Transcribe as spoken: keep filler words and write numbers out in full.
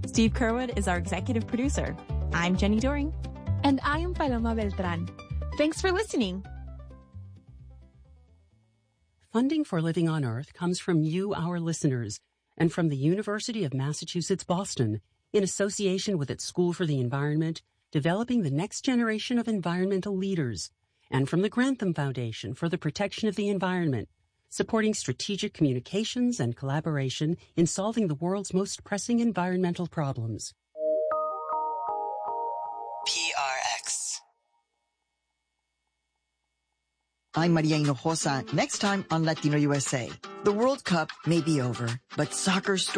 Steve Kerwood is our executive producer. I'm Jenny Doring. And I am Paloma Beltran. Thanks for listening. Funding for Living on Earth comes from you, our listeners, and from the University of Massachusetts, Boston, in association with its School for the Environment, developing the next generation of environmental leaders, and from the Grantham Foundation for the Protection of the Environment, supporting strategic communications and collaboration in solving the world's most pressing environmental problems. P R X. I'm Maria Hinojosa. Next time on Latino U S A. The World Cup may be over, but soccer's